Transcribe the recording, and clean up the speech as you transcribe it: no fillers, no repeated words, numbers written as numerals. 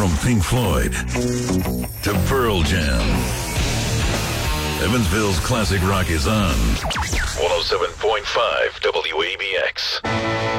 From Pink Floyd to Pearl Jam, Evansville's classic rock is on 107.5 WABX.